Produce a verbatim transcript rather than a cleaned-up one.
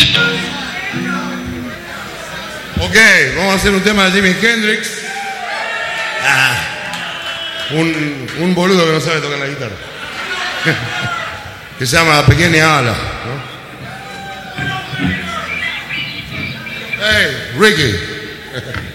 Ok, vamos a hacer un tema de Jimi Hendrix. Ah, un, un boludo que no sabe tocar la guitarra. Que se llama La Pequeña Ala, ¿no? Hey, Ricky.